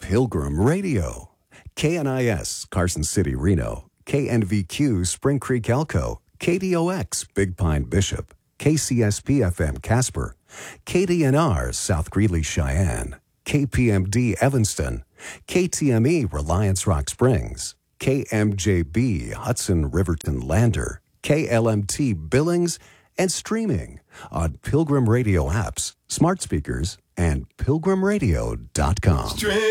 Pilgrim Radio. KNIS, Carson City, Reno. KNVQ, Spring Creek, Elko. KDOX, Big Pine, Bishop. KCSP-FM, Casper. KDNR, South Greeley, Cheyenne. KPMD, Evanston. KTME, Reliance Rock Springs. KMJB, Hudson, Riverton, Lander. KLMT, Billings, and streaming on Pilgrim Radio apps, smart speakers, and pilgrimradio.com.